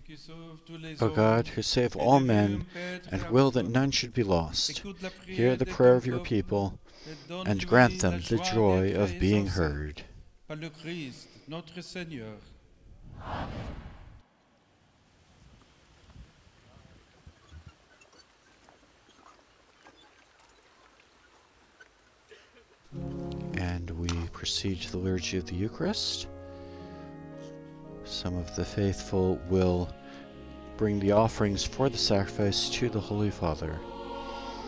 O God, who save all men and will that none should be lost, hear the prayer of your people and grant them the joy of being heard. Par le Christ, notre Seigneur. And we proceed to the liturgy of the Eucharist. Some of the faithful will bring the offerings for the sacrifice to the Holy Father.